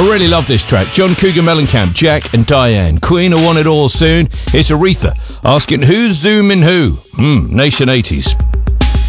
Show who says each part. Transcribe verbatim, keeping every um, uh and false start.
Speaker 1: I really love this track. John Cougar Mellencamp, Jack and Diane. Queen, I Want It All Soon. It's Aretha asking who's zooming who? Hmm, Nation eighties.